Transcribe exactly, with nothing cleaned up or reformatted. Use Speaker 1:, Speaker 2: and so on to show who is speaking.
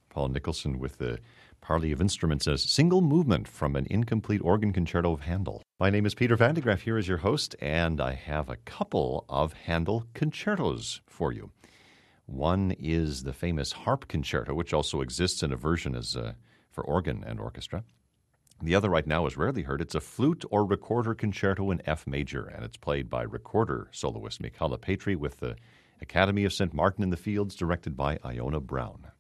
Speaker 1: Paul Nicholson with the parley of instruments as Single Movement from an Incomplete Organ Concerto of Handel. My name is Peter Van de Graaff here as your host, and I have a couple of Handel concertos for you. One is the famous Harp Concerto, which also exists in a version as uh, for organ and orchestra. The other right now is rarely heard. It's a flute or recorder concerto in F major, and it's played by recorder soloist Michala Petri with the Academy of Saint Martin in the Fields, directed by Iona Brown.